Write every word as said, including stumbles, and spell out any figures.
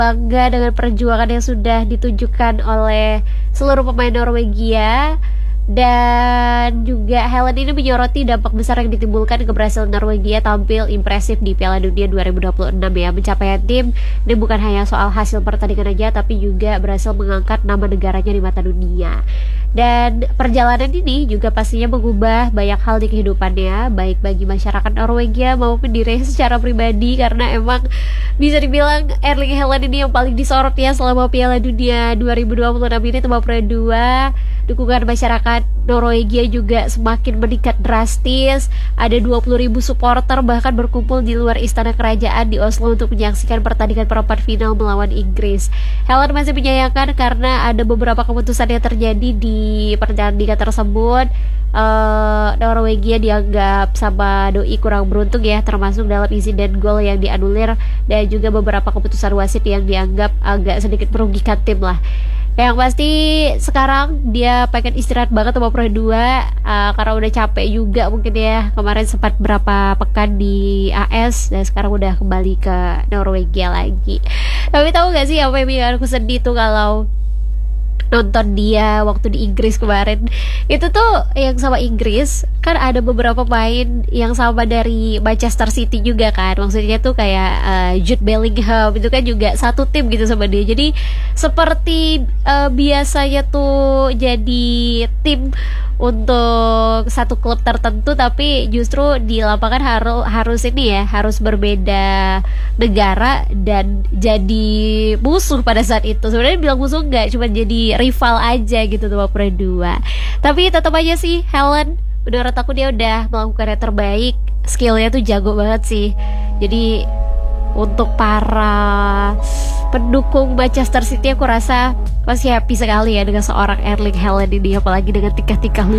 bangga dengan perjuangan yang sudah ditunjukkan oleh seluruh pemain Norwegia. Dan juga Helen ini menyoroti dampak besar yang ditimbulkan keberhasilan Norwegia tampil impresif di Piala Dunia dua ribu dua puluh enam ya. Pencapaian tim ini bukan hanya soal hasil pertandingan aja, tapi juga berhasil mengangkat nama negaranya di mata dunia. Dan perjalanan ini juga pastinya mengubah banyak hal di kehidupannya, baik bagi masyarakat Norwegia maupun dirinya secara pribadi, karena emang bisa dibilang Erling Haaland ini yang paling disorot ya selama Piala Dunia dua ribu dua puluh enam ini, tempat kedua. Dukungan masyarakat Norwegia juga semakin meningkat drastis. Ada dua puluh ribu supporter bahkan berkumpul di luar istana kerajaan di Oslo untuk menyaksikan pertandingan perempat final melawan Inggris. Haaland masih menyayangkan karena ada beberapa keputusan yang terjadi di pertandingan tersebut. Uh, Norwegia dianggap sama doi kurang beruntung ya, termasuk dalam insiden gol yang dianulir dan juga beberapa keputusan wasit yang dianggap agak sedikit merugikan tim lah. Yang pasti sekarang dia pengen istirahat banget sama Pro dua uh, karena udah capek juga mungkin ya. Kemarin sempat berapa pekan di A S dan sekarang udah kembali ke Norwegia lagi. Tapi tahu gak sih apa yang bikin aku sedih tuh kalau nonton dia waktu di Inggris kemarin. Itu tuh yang sama Inggris kan ada beberapa pemain yang sama dari Manchester City juga kan. Maksudnya tuh kayak uh, Jude Bellingham itu kan juga satu tim gitu sama dia. Jadi seperti uh, biasanya tuh jadi tim untuk satu klub tertentu, tapi justru di lapangan harus harus ini ya, harus berbeda negara dan jadi musuh pada saat itu. Sebenarnya bilang musuh enggak, cuma jadi rival aja gitu tuh Pro dua. Tapi tetap aja sih Haaland, menurut aku dia udah melakukan yang terbaik. Skillnya tuh jago banget sih. Jadi untuk para pendukung Manchester City aku rasa pasti happy sekali ya dengan seorang Erling Haaland ini, apalagi dengan tingkah-tingkah lucu